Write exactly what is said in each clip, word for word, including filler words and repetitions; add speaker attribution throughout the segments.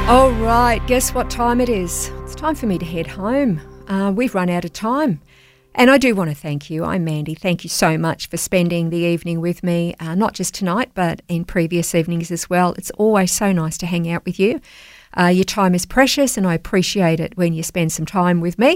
Speaker 1: All right, guess what time it is? It's time for me to head home. Uh, we've run out of time. And I do want to thank you. I'm Mandy. Thank you so much for spending the evening with me, uh, not just tonight, but in previous evenings as well. It's always so nice to hang out with you. Uh, your time is precious, and I appreciate it when you spend some time with me.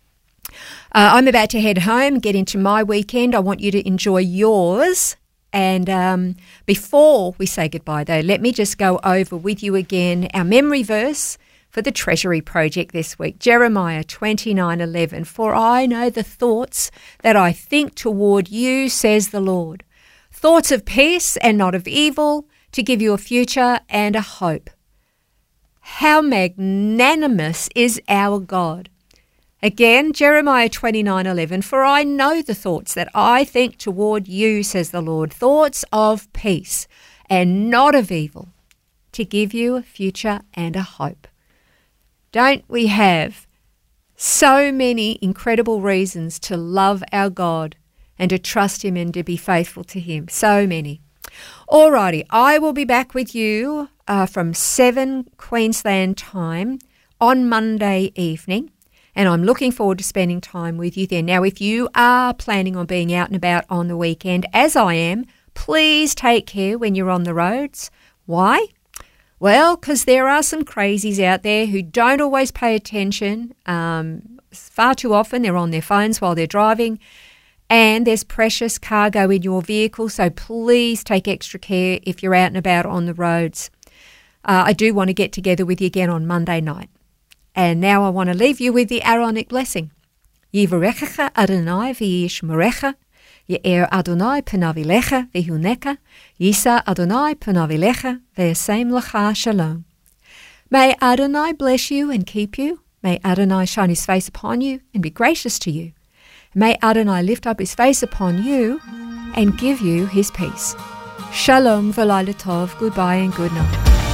Speaker 1: Uh, I'm about to head home, get into my weekend. I want you to enjoy yours. And um, before we say goodbye, though, let me just go over with you again our memory verse for the Treasury Project this week. Jeremiah twenty-nine eleven. For I know the thoughts that I think toward you, says the Lord. Thoughts of peace and not of evil, to give you a future and a hope. How magnanimous is our God. Again, Jeremiah twenty-nine eleven, for I know the thoughts that I think toward you, says the Lord, thoughts of peace and not of evil, to give you a future and a hope. Don't we have so many incredible reasons to love our God and to trust him and to be faithful to him? So many. Alrighty, I will be back with you uh, from seven Queensland time on Monday evening. And I'm looking forward to spending time with you there. Now, if you are planning on being out and about on the weekend, as I am, please take care when you're on the roads. Why? Well, because there are some crazies out there who don't always pay attention. Um, far too often they're on their phones while they're driving, and there's precious cargo in your vehicle, so please take extra care if you're out and about on the roads. Uh, I do want to get together with you again on Monday night. And now I want to leave you with the Aaronic blessing. Yivarechecha Adonai v'yishmerecha, Ye'er Adonai penavilecha v'huneka, Yisa Adonai penavilecha v'yasem lecha shalom. May Adonai bless you and keep you. May Adonai shine his face upon you and be gracious to you. May Adonai lift up his face upon you and give you his peace. Shalom v'layla tov. Goodbye and good night.